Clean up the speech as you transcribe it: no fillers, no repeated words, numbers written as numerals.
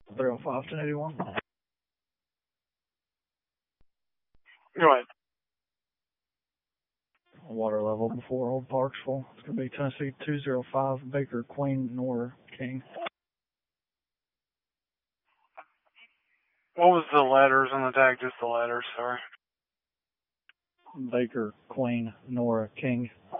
305 1081. Go ahead. Water level before Old Parksville. It's going to be Tennessee 205 Baker Queen Nora King. What was the letters on the tag? Just the letters, sorry. Baker Queen Nora King.